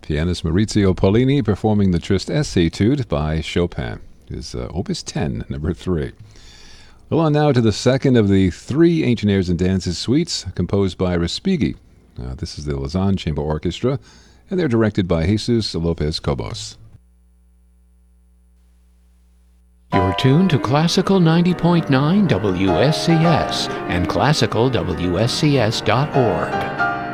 Pianist Maurizio Pollini performing the Triste Etude by Chopin. Is Opus 10, number 3. Well, on now to the second of the 3 Ancient Airs and Dances suites composed by Respighi. This is the Lausanne Chamber Orchestra, and they're directed by Jesus Lopez Cobos. You're tuned to Classical 90.9 WSCS and classicalwscs.org.